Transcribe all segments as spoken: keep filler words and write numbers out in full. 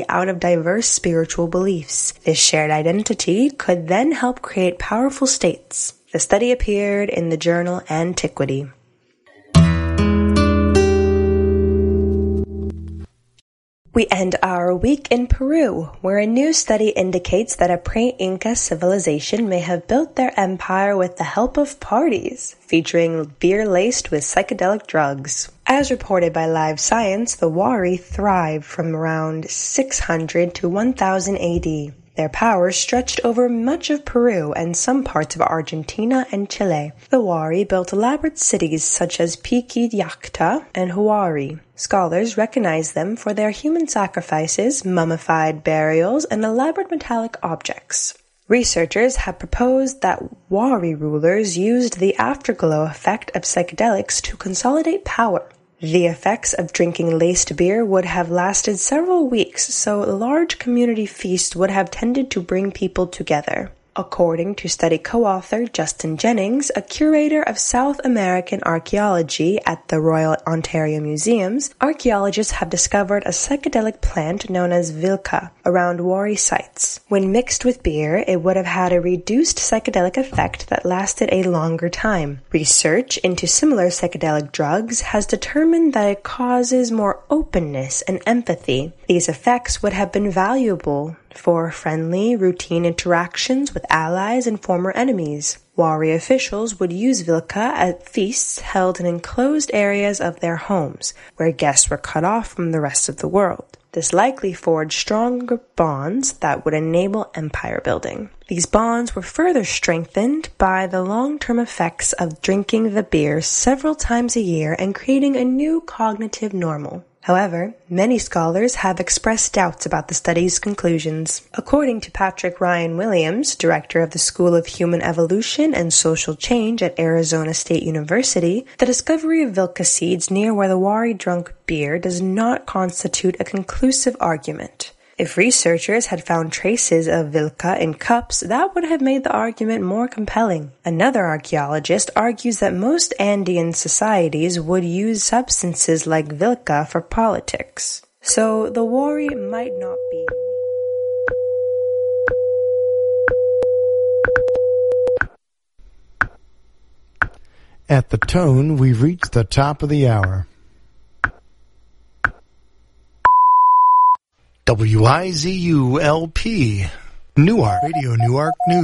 out of diverse spiritual beliefs. This shared identity could then help create powerful states. The study appeared in the journal Antiquity. We end our week in Peru, where a new study indicates that a pre-Inca civilization may have built their empire with the help of parties, featuring beer laced with psychedelic drugs. As reported by Live Science, the Wari thrived from around six hundred to one thousand A D. Their power stretched over much of Peru and some parts of Argentina and Chile. The Wari built elaborate cities such as Piquillacta and Huari. Scholars recognize them for their human sacrifices, mummified burials, and elaborate metallic objects. Researchers have proposed that Wari rulers used the afterglow effect of psychedelics to consolidate power. The effects of drinking laced beer would have lasted several weeks, so a large community feast would have tended to bring people together. According to study co-author Justin Jennings, a curator of South American archaeology at the Royal Ontario Museums, archaeologists have discovered a psychedelic plant known as vilca around Wari sites. When mixed with beer, it would have had a reduced psychedelic effect that lasted a longer time. Research into similar psychedelic drugs has determined that it causes more openness and empathy. These effects would have been valuable for friendly, routine interactions with allies and former enemies. Wari officials would use vilca at feasts held in enclosed areas of their homes, where guests were cut off from the rest of the world. This likely forged stronger bonds that would enable empire building. These bonds were further strengthened by the long-term effects of drinking the beer several times a year and creating a new cognitive normal. However, many scholars have expressed doubts about the study's conclusions. According to Patrick Ryan Williams, director of the School of Human Evolution and Social Change at Arizona State University, the discovery of vilca seeds near where the Wari drank beer does not constitute a conclusive argument. If researchers had found traces of vilca in cups, that would have made the argument more compelling. Another archaeologist argues that most Andean societies would use substances like vilca for politics. So the Wari might not be. At the tone, we've reached the top of the hour. W I Z U L P, Newark, Radio Newark News.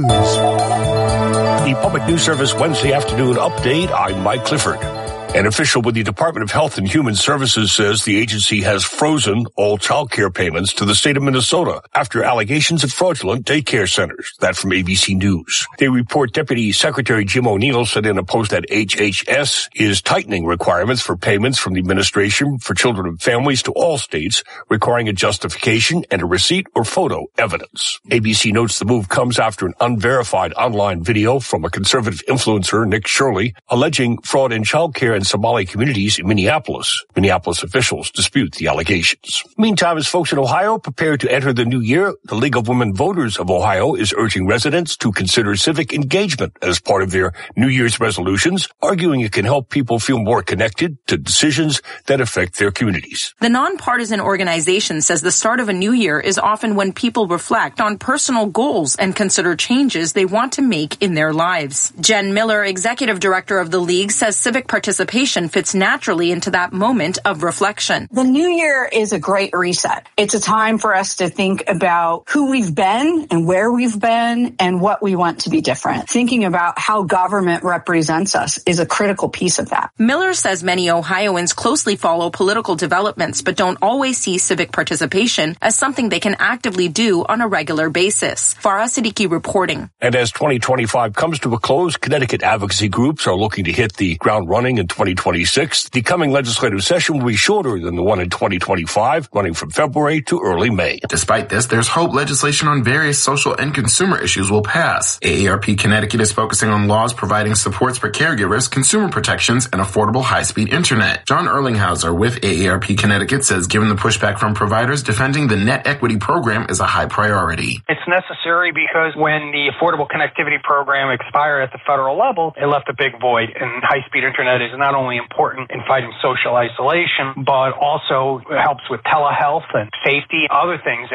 The Public News Service Wednesday afternoon update. I'm Mike Clifford. An official with the Department of Health and Human Services says the agency has frozen all child care payments to the state of Minnesota after allegations of fraudulent daycare centers. That from A B C News. They report Deputy Secretary Jim O'Neill said in a post that H H S is tightening requirements for payments from the Administration for Children and Families to all states, requiring a justification and a receipt or photo evidence. A B C notes the move comes after an unverified online video from a conservative influencer, Nick Shirley, alleging fraud in child care in Somali communities in Minneapolis. Minneapolis officials dispute the allegations. Meantime, as folks in Ohio prepare to enter the new year, the League of Women Voters of Ohio is urging residents to consider civic engagement as part of their New Year's resolutions, arguing it can help people feel more connected to decisions that affect their communities. The nonpartisan organization says the start of a new year is often when people reflect on personal goals and consider changes they want to make in their lives. Jen Miller, executive director of the League, says civic participation fits naturally into that moment of reflection. The new year is a great reset. It's a time for us to think about who we've been and where we've been and what we want to be different. Thinking about how government represents us is a critical piece of that. Miller says many Ohioans closely follow political developments but don't always see civic participation as something they can actively do on a regular basis. Farah Siddiqui reporting. And as twenty twenty-five comes to a close, Connecticut advocacy groups are looking to hit the ground running in twenty twenty-six. The coming legislative session will be shorter than the one in twenty twenty-five, running from February to early May. Despite this, there's hope legislation on various social and consumer issues will pass. A A R P Connecticut is focusing on laws providing supports for caregivers, consumer protections, and affordable high-speed internet. John Erlinghauser with A A R P Connecticut says given the pushback from providers, defending the net equity program is a high priority. It's necessary because when the Affordable Connectivity Program expired at the federal level, it left a big void, and high-speed internet is not only important in fighting social isolation, but also helps with telehealth and safety, other things.